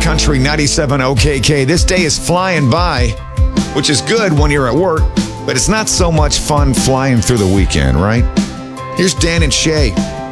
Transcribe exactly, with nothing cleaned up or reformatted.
Country ninety-seven O K K. This day is flying by, which is good when you're at work, but it's not so much fun flying through the weekend, right? Here's Dan and Shay.